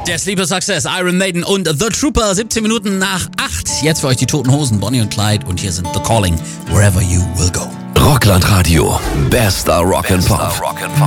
Der Sleeper Success, Iron Maiden und The Trooper, 17 Minuten nach 8. Jetzt für euch die Toten Hosen, Bonnie und Clyde. Und hier sind The Calling, Wherever You Will Go. Rockland Radio, bester Rock'n'Pop.